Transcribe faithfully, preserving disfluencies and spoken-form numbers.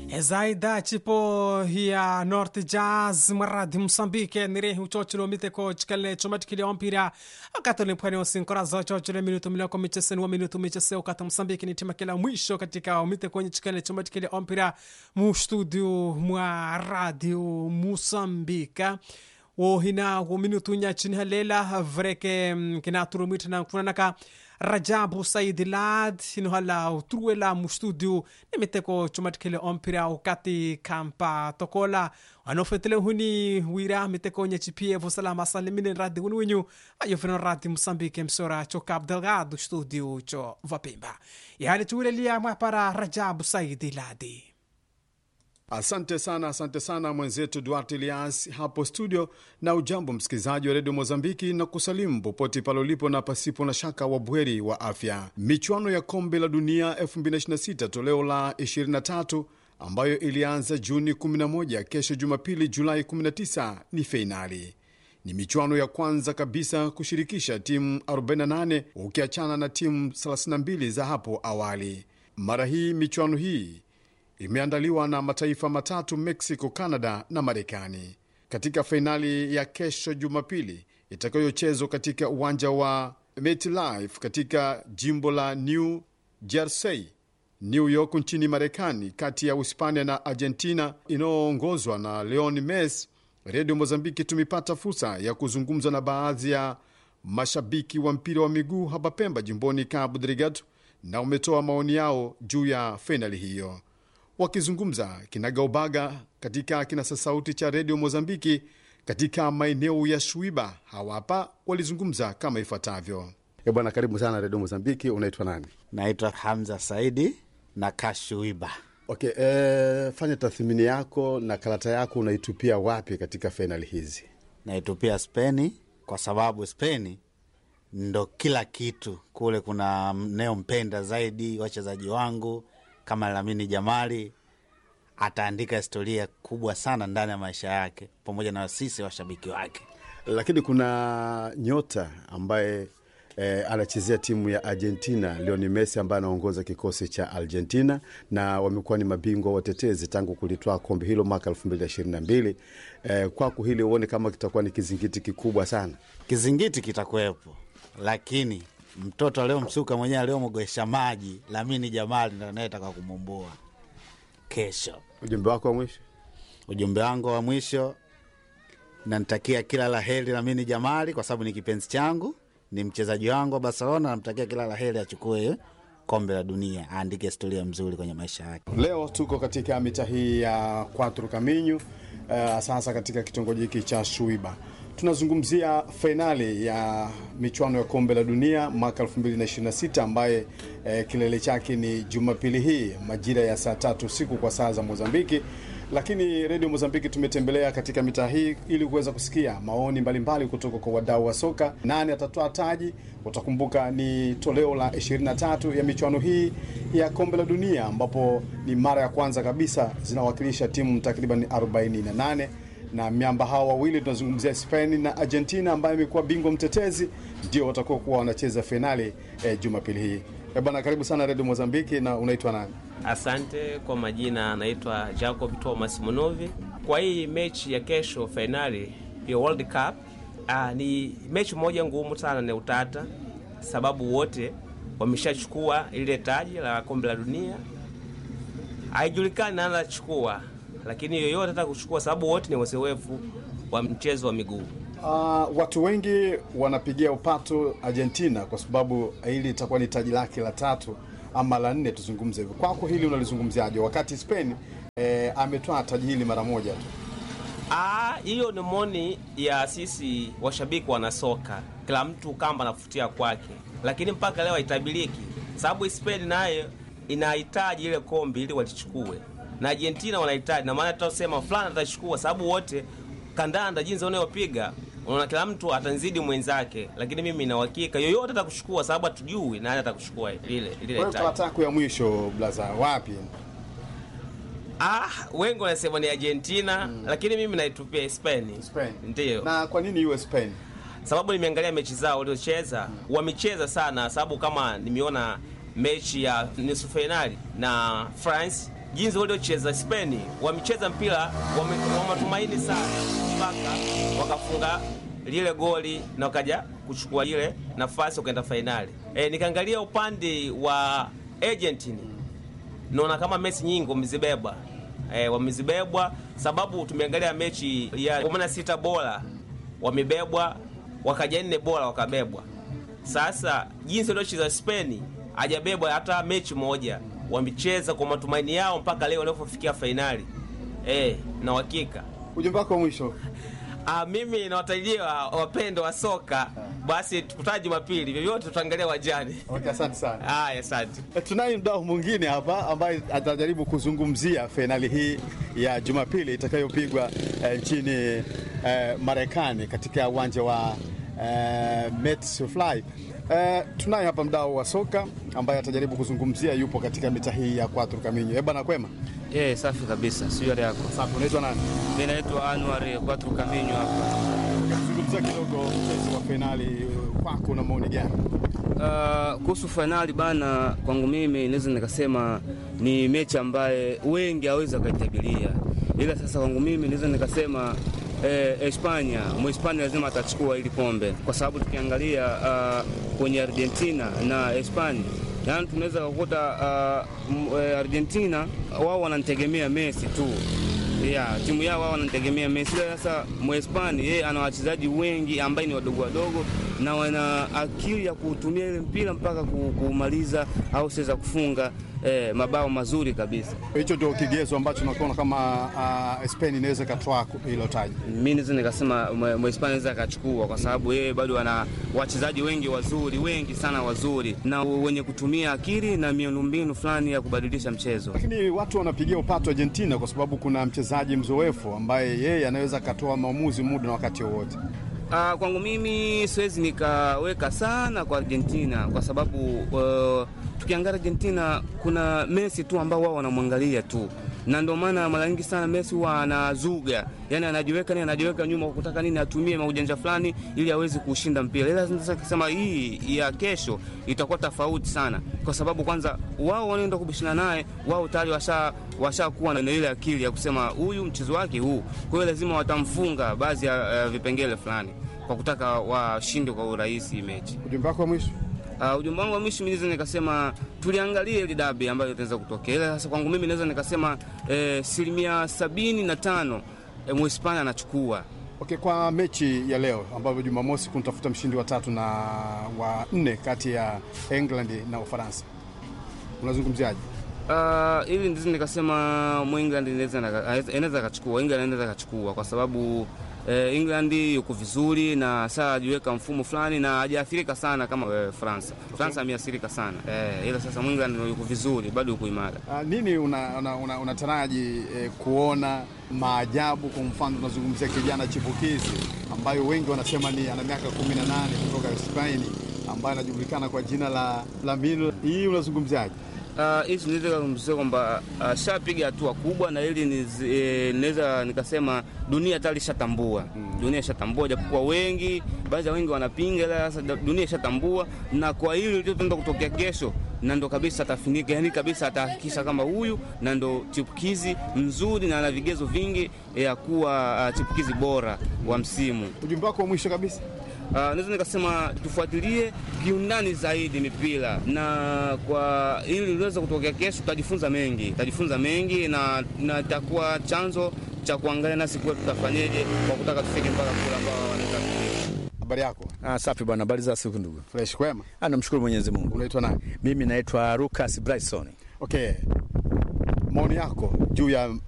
Zaida chipo ya North Jazz maradi Msambike nire uchochilo miteko chikale chomatikili ompira akatole mpwani osinkora za uchochilo minuto miloko micheseni wa minuto michese ukata Msambike ni tima kila mwisho katika miteko chikale chomatikili ompira mu studio mwa radio Msambika wohina wo minuto nya chini halela vreke kina turumita na kunanaka Rajabu Said Lad ino hala utruela mu studio nimeteko chomatikele ompira ukati kampa tokola anofetele huni wira miteko nyachipie vosalama salimine radi unwenyu ayofeno radi Msambike msora choka Abdelgado studio cho vapimba ihali tuulelia para Rajabu Said Ladi. Asante sana, asante sana mwenzetu Duarte Elias hapo studio, na ujambo msikilizaji wa Radio Mozambiki na kusalimu popote pale ulipo na pasipo na shaka wa buheri wa afya. Michuano ya kombe la dunia elfu mbili ishirini na sita toleo la ishirini na tatu ambayo ilianza Juni kumi na moja kesho Jumapili Julai kumi na tisa ni finali. Ni michuano ya kwanza kabisa kushirikisha timu arobaini na nane ukiachana na timu thelathini na mbili za hapo awali. Mara hii michuano hii imeandaliwa na mataifa matatu, Mexico, Canada na Marekani. Katika fainali ya kesho Jumapili itakayochezwa katika uwanja wa MetLife katika jimbo la New Jersey, New York nchini Marekani, kati ya Uhispania na Argentina inayoongozwa na Leon Messi, Radio Mozambiki tumepata fursa ya kuzungumza na baadhi ya mashabiki wa mpira wa miguu hapa Pemba jimboni Cabo Delgado, na umetoa maoni yao juu ya fainali hiyo. Wakizungumza kinagaubaga katika kinasa sauti cha Radio Mozambiki katika maeneo ya Shuiba, hawapa walizungumza kama ifuatavyo. E bwana, karibu sana Radio Mozambiki. Unaitwa nani? Naitwa Hamza Saidi na Kashuiba. Okay, e, fanya tathmini yako na karata yako unaitupia wapi katika finali hizi? Naitupia Spain kwa sababu Spain ndo kila kitu. Kule kuna neo mpenda zaidi wachezaji wangu kama Lamine Jamali, ataandika historia kubwa sana ndani ya maisha yake pamoja na sisi washabiki wake. Lakini kuna nyota ambaye e, anachezea timu ya Argentina, Lionel Messi, ambaye anaongoza kikosi cha Argentina na wamekuwa ni mabingwa watetezi tangu kulitoa kombe hilo mwaka elfu mbili ishirini na mbili. E, kwako hili uone kama kitakuwa ni kizingiti kikubwa sana? Kizingiti kitakuwepo, lakini mtoto leo msuka mwenyewe leo mgoesha maji, Lamine Jamali ndio anayetaka kumumbua kesho. Ujumbe wako wa mwisho? Ujumbe wangu wa mwisho, namtakia kila laheri Lamine Jamali kwa sababu ni kipenzi changu, ni mchezaji wangu wa Barcelona, namtakia kila laheri achukue kombe la dunia, aandike historia mzuri kwenye maisha yake. Leo tuko katika mita hii ya Cuatro Caminho, uh, sasa katika kitongoji hiki cha Shuiba. Tunazungumzia finali ya michuano ya kombe la dunia mwaka elfu mbili ishirini na sita ambaye eh, kilele chake ni Jumapili hii majira ya saa tatu usiku kwa saa za Mozambiki. Lakini Radio Mozambiki tumetembelea katika mitaa hii ili kuweza kusikia maoni mbalimbali kutoka kwa wadau wa soka. Nani atatoa taji? Utakumbuka ni toleo la ishirini na tatu ya michuano hii ya kombe la dunia, ambapo ni mara ya kwanza kabisa zinawakilisha timu takriban arobaini na nane. Na miamba hao wawili tunazungumzia Spain na Argentina ambaye imekuwa bingwa mtetezi, ndio watakuwa kuwa wanacheza finali eh, Jumapili hii. Eh bwana, karibu sana Radio Mozambiki. Na unaitwa nani? Asante, kwa majina naitwa Jacob Thomas Munovi. Kwa hii mechi ya kesho finali ya World Cup, ah, ni mechi moja ngumu sana na utata, sababu wote wameshachukua ile taji la kombe la dunia. Haijulikani nani atachukua, lakini yoyote ataka kuchukua sababu wote ni wasewefu wa mchezo wa miguu. Uh, watu wengi wanapigia upato Argentina kwa sababu hili itakuwa ni taji lake la tatu ama la nne, tuzungumze hivyo. Kwako hili unalizungumziaje wakati Spain eh, ametoa taji hili mara moja tu? Ah, hiyo ni moni ya sisi washabiki wana soka. Kila mtu kamba anafutia kwake. Lakini mpaka leo haitabiliki. Sababu Spain naye inahitaji ile kombe ili walichukue. Na Argentina wanahitaji, na maana tutasema fulani atachukua sababu wote kandanda jinsi wanayopiga, unaona kila mtu atanzidi mwenzake. Lakini mimi nina uhakika yoyote atakuchukua sababu hatujui nani atakuchukua ile ile taji. Kwa taku ya mwisho blaza wapi? Ah, wengi wanasema ni Argentina, mm. lakini mimi naitupia Spain. Spain. Ndio. Na kwa nini iwe Spain? Sababu nimeangalia mechi zao waliocheza, mm. wamecheza sana, sababu kama nimeona mechi ya nusu finali na France jinsi waliocheza Spain, wamecheza mpira wa matumaini sana mpaka wakafunga lile goli na wakaja kuchukua ile nafasi wakaenda finali. E, nikaangalia upande wa Argentina, naona kama mechi nyingi wamezibeba. E, wamezibebwa sababu tumeangalia mechi ya kumi na sita bora wamebebwa, wakaja nne bora wakabebwa. Sasa jinsi waliocheza Spain hajabebwa hata mechi moja, wamecheza kwa matumaini yao mpaka leo wanapofikia finali. Eh, na hakika. Ujumbe wako mwisho. Ah, mimi nawatajia wapendo wa soka, basi tukutane Jumapili, vyovyote tutaangalia wajani. Okay, asante sana. Ah, asante. E, tunaye mdau mwingine hapa ambaye atajaribu kuzungumzia finali hii ya Jumapili itakayopigwa e, nchini e, Marekani katika uwanja wa e, MetLife. E, tunaye hapa mdau wa soka ambaye atajaribu kuzungumzia, yupo katika mita hii ya Quattro Caminho. Eh, bana kwema? Eh, yeah, safi kabisa. Sio yale yako. Safi. Unaitwa nani? Mimi naitwa Anwar Quattro Caminho hapa. Zungumzia kidogo mchezo wa finali kwako, na maoni gani? Uh, kuhusu finali bana, kwangu mimi naweza nikasema ni mechi ambaye wengi hawezi kaitabiria. Ila sasa kwangu mimi naweza nikasema eh, Hispania, Mhispania lazima atachukua ili kombe, kwa sababu tukiangalia uh, kwenye Argentina na Hispania, yani tunaweza kukuta uh, Argentina wao wanategemea Messi tu. Yeah, timu yao wao wanategemea Messi. Sasa Mhispania yeye ana wachezaji wengi ambao ni wadogo wadogo na wana akili ya kutumia ile mpira mpaka kumaliza au siweza kufunga eh, mabao mazuri kabisa. Hicho ndio kigezo ambacho nakuona kama uh, Spain inaweza katoa hilo taji. Mimi naweza nikasema Mhispania anaweza akachukua, kwa sababu yeye bado ana wachezaji wengi wazuri, wengi sana wazuri na wenye kutumia akili na miundombinu fulani ya kubadilisha mchezo. Lakini watu wanapigia upato Argentina kwa sababu kuna mchezaji mzoefu ambaye yeye anaweza katoa maamuzi muda na wakati wowote. Uh, kwangu mimi siwezi nikaweka sana kwa Argentina, kwa sababu uh, tukiangalia Argentina kuna Messi tu ambao wao wanamwangalia tu, na ndio maana mara nyingi sana Messi huwa anazuga, yani anajiweka ni anajiweka nyuma kwa kutaka nini atumie maujanja fulani ili aweze kushinda mpira. Ila sasa kusema hii ya kesho itakuwa tofauti sana, kwa sababu kwanza wao wanaenda kubishana naye, wao tayari washa washakuwa na ile akili ya kusema huyu mchezo wake huu, kwa hiyo lazima watamfunga baadhi ya uh, vipengele fulani kwa kutaka washinde kwa urahisi mechi. Ujumbe wako wa mwisho? Uh, ujumbe wangu wa mwisho mimi naweza nikasema tuliangalie ile dabi ambayo itaweza kutokea. Ila sasa kwangu mimi naweza nikasema eh, asilimia sabini na tano eh, Mhispania anachukua. Okay, kwa mechi ya leo ambayo Jumamosi kunatafuta mshindi wa tatu na wa nne kati ya England na Ufaransa, unazungumziaje? Uh, ili ndizo nikasema England inaweza kachukua, England inaweza kachukua kwa sababu eh, England yuko vizuri na sasa ajiweka mfumo fulani na hajaathirika sana kama eh, France. Okay. France ameathirika sana. Eh, ila sasa England yuko vizuri, bado yuko imara. Uh, nini unataraji una, una, una eh, kuona maajabu? Kwa mfano tunazungumzia kijana chipukizi ambayo wengi wanasema ni ana miaka kumi na nane kutoka Spain ambaye anajulikana kwa jina la Lamine. Hii unazungumziaje? Uh, hizi naweza kumsema kwamba uh, shapiga hatua kubwa, na ili naweza nikasema dunia tayari ishatambua. Hmm. Dunia ishatambua, japokuwa wengi baadhi ya wengi wanapinga, ila sasa dunia ishatambua, na kwa hili litaenda kutokea kesho na ndo kabisa atafinika, yani kabisa atahakikisha kama huyu na ndo chipukizi mzuri na ana vigezo vingi ya kuwa uh, chipukizi bora wa msimu. Ujumbe wako wa mwisho kabisa? Uh, naweza nikasema tufuatilie kiundani zaidi mipira, na kwa ili liweze kutokea kesho tutajifunza mengi, tutajifunza mengi na na itakuwa chanzo cha kuangalia nasi kwa tutafanyaje kwa kutaka tufike mpaka kule ambao wanaweza kufika. Habari yako? Ah, safi bwana, habari za siku ndugu. Fresh, kwema? Ah, namshukuru Mwenyezi Mungu. Unaitwa nani? Mimi naitwa Lucas Bryson. Okay. Maoni yako juu ya